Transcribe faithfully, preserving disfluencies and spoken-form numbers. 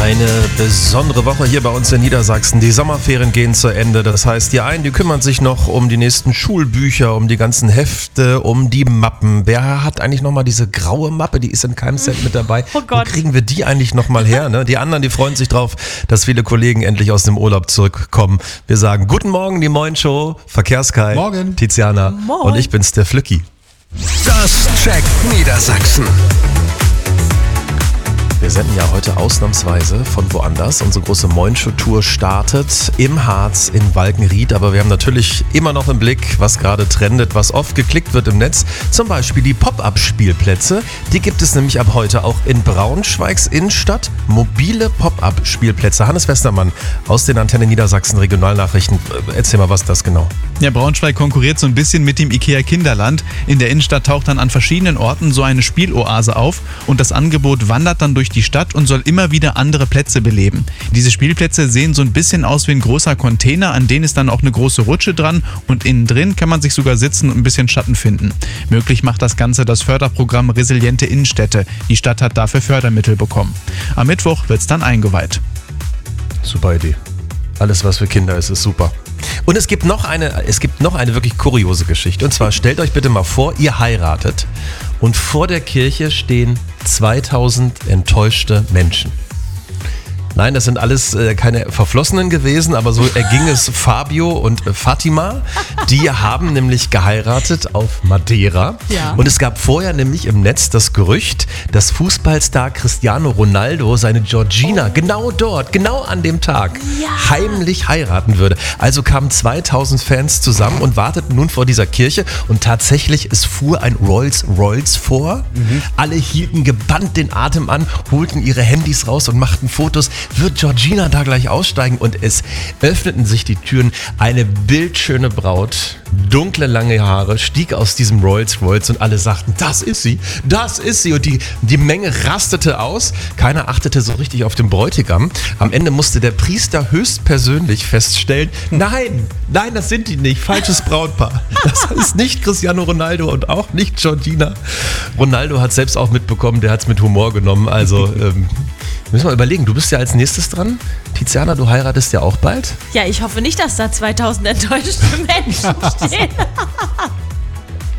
Eine besondere Woche hier bei uns in Niedersachsen. Die Sommerferien gehen zu Ende. Das heißt, die einen, die kümmern sich noch um die nächsten Schulbücher, um die ganzen Hefte, um die Mappen. Wer hat eigentlich nochmal diese graue Mappe? Die ist in keinem Set mit dabei. Oh Gott. Wo kriegen wir die eigentlich nochmal her? Ne? Die anderen, die freuen sich drauf, dass viele Kollegen endlich aus dem Urlaub zurückkommen. Wir sagen guten Morgen, die Moin Show. Verkehrskai, Morgen. Tiziana Moin. und ich bin's, der Flücki. Das checkt Niedersachsen. Wir senden ja heute ausnahmsweise von woanders. Unsere große Moin-Show-Tour startet im Harz in Walkenried. Aber wir haben natürlich immer noch im Blick, was gerade trendet, was oft geklickt wird im Netz. Zum Beispiel die Pop-Up-Spielplätze. Die gibt es nämlich ab heute auch in Braunschweigs Innenstadt. Mobile Pop-Up-Spielplätze. Hannes Westermann aus den Antenne Niedersachsen Regionalnachrichten. Erzähl mal, was das genau? Ja, Braunschweig konkurriert so ein bisschen mit dem IKEA Kinderland. In der Innenstadt taucht dann an verschiedenen Orten so eine Spieloase auf und das Angebot wandert dann durch die Stadt und soll immer wieder andere Plätze beleben. Diese Spielplätze sehen so ein bisschen aus wie ein großer Container, an denen ist dann auch eine große Rutsche dran und innen drin kann man sich sogar sitzen und ein bisschen Schatten finden. Möglich macht das Ganze das Förderprogramm Resiliente Innenstädte. Die Stadt hat dafür Fördermittel bekommen. Am Mittwoch wird es dann eingeweiht. Super Idee. Alles, was für Kinder ist, ist super. Und es gibt noch eine, es gibt noch eine wirklich kuriose Geschichte. Und zwar stellt euch bitte mal vor, ihr heiratet und vor der Kirche stehen zweitausend enttäuschte Menschen. Nein, das sind alles äh, keine Verflossenen gewesen, aber so erging es Fabio und äh, Fatima. Die haben nämlich geheiratet auf Madeira. Ja. Und es gab vorher nämlich im Netz das Gerücht, dass Fußballstar Cristiano Ronaldo seine Georgina oh. genau dort, genau an dem Tag Ja. heimlich heiraten würde. Also kamen zweitausend Fans zusammen und warteten nun vor dieser Kirche. Und tatsächlich, es fuhr ein Rolls-Royce vor. Mhm. Alle hielten gebannt den Atem an, holten ihre Handys raus und machten Fotos. Wird Georgina da gleich aussteigen? Und es öffneten sich die Türen. Eine bildschöne Braut, dunkle lange Haare, stieg aus diesem Rolls-Royce und alle sagten, das ist sie, das ist sie. Und die, die Menge rastete aus. Keiner achtete so richtig auf den Bräutigam. Am Ende musste der Priester höchstpersönlich feststellen, nein, nein, das sind die nicht. Falsches Brautpaar. Das ist nicht Cristiano Ronaldo und auch nicht Georgina. Ronaldo hat selbst auch mitbekommen, der hat es mit Humor genommen. Also ähm, müssen wir überlegen, du bist ja als nächstes dran. Tiziana, du heiratest ja auch bald. Ja, ich hoffe nicht, dass da zweitausend enttäuschte Menschen stehen.